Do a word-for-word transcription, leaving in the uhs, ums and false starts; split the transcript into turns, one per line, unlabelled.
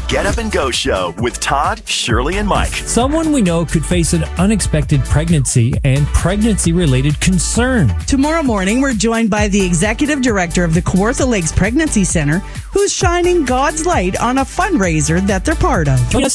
Get Up and Go Show with Todd, Shirley, and Mike.
Someone we know could face an unexpected pregnancy and pregnancy-related concern.
Tomorrow morning, we're joined by the executive director of the Kawartha Lakes Pregnancy Center, who's shining God's light on a fundraiser that they're part of.